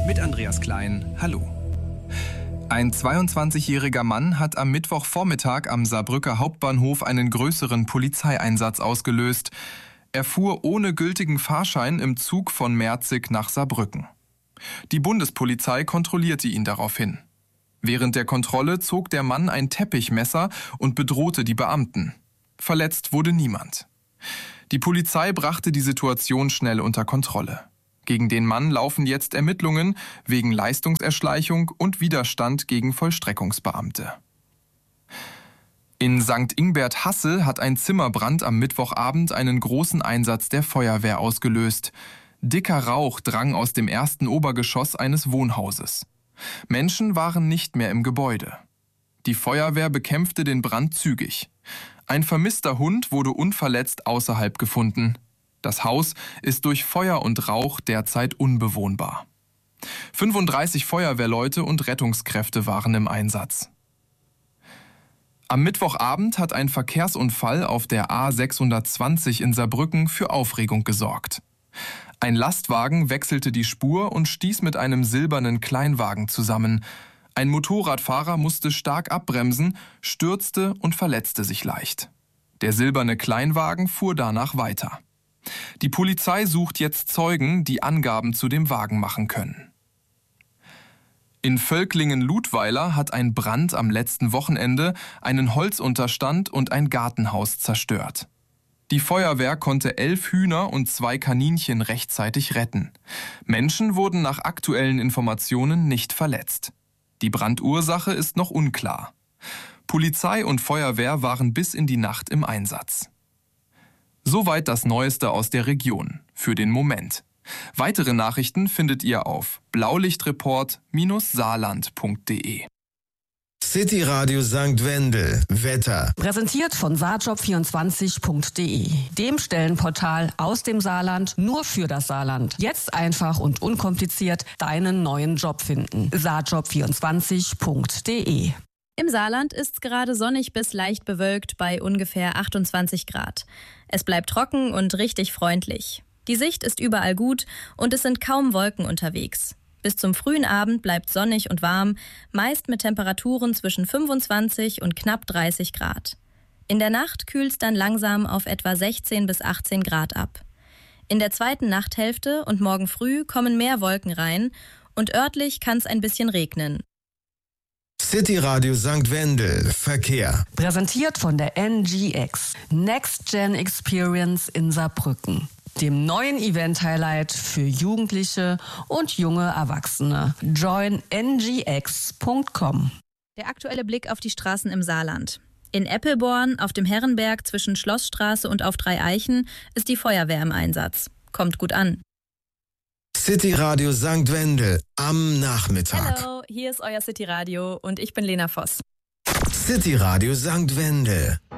Mit Andreas Klein, hallo. Ein 22-jähriger Mann hat am Mittwochvormittag am Saarbrücker Hauptbahnhof einen größeren Polizeieinsatz ausgelöst. Er fuhr ohne gültigen Fahrschein im Zug von Merzig nach Saarbrücken. Die Bundespolizei kontrollierte ihn daraufhin. Während der Kontrolle zog der Mann ein Teppichmesser und bedrohte die Beamten. Verletzt wurde niemand. Die Polizei brachte die Situation schnell unter Kontrolle. Gegen den Mann laufen jetzt Ermittlungen wegen Leistungserschleichung und Widerstand gegen Vollstreckungsbeamte. In St. Ingbert-Hassel hat ein Zimmerbrand am Mittwochabend einen großen Einsatz der Feuerwehr ausgelöst. Dicker Rauch drang aus dem ersten Obergeschoss eines Wohnhauses. Menschen waren nicht mehr im Gebäude. Die Feuerwehr bekämpfte den Brand zügig. Ein vermisster Hund wurde unverletzt außerhalb gefunden. Das Haus ist durch Feuer und Rauch derzeit unbewohnbar. 35 Feuerwehrleute und Rettungskräfte waren im Einsatz. Am Mittwochabend hat ein Verkehrsunfall auf der A620 in Saarbrücken für Aufregung gesorgt. Ein Lastwagen wechselte die Spur und stieß mit einem silbernen Kleinwagen zusammen. Ein Motorradfahrer musste stark abbremsen, stürzte und verletzte sich leicht. Der silberne Kleinwagen fuhr danach weiter. Die Polizei sucht jetzt Zeugen, die Angaben zu dem Wagen machen können. In Völklingen-Ludweiler hat ein Brand am letzten Wochenende einen Holzunterstand und ein Gartenhaus zerstört. Die Feuerwehr konnte 11 Hühner und 2 Kaninchen rechtzeitig retten. Menschen wurden nach aktuellen Informationen nicht verletzt. Die Brandursache ist noch unklar. Polizei und Feuerwehr waren bis in die Nacht im Einsatz. Soweit das Neueste aus der Region, für den Moment. Weitere Nachrichten findet ihr auf blaulichtreport-saarland.de. City Radio St. Wendel, Wetter. Präsentiert von saarjob24.de, dem Stellenportal aus dem Saarland nur für das Saarland. Jetzt einfach und unkompliziert deinen neuen Job finden. saarjob24.de. Im Saarland ist es gerade sonnig bis leicht bewölkt bei ungefähr 28 Grad. Es bleibt trocken und richtig freundlich. Die Sicht ist überall gut und es sind kaum Wolken unterwegs. Bis zum frühen Abend bleibt sonnig und warm, meist mit Temperaturen zwischen 25 und knapp 30 Grad. In der Nacht kühlt es dann langsam auf etwa 16 bis 18 Grad ab. In der zweiten Nachthälfte und morgen früh kommen mehr Wolken rein und örtlich kann es ein bisschen regnen. City Radio St. Wendel, Verkehr. Präsentiert von der NGX, Next Gen Experience in Saarbrücken, dem neuen Event-Highlight für Jugendliche und junge Erwachsene. Join ngx.com. Der aktuelle Blick auf die Straßen im Saarland. In Eppelborn, auf dem Herrenberg zwischen Schlossstraße und auf Dreieichen ist die Feuerwehr im Einsatz. Kommt gut an. City Radio St. Wendel am Nachmittag. Hallo, hier ist euer City Radio und ich bin Lena Voss. City Radio St. Wendel.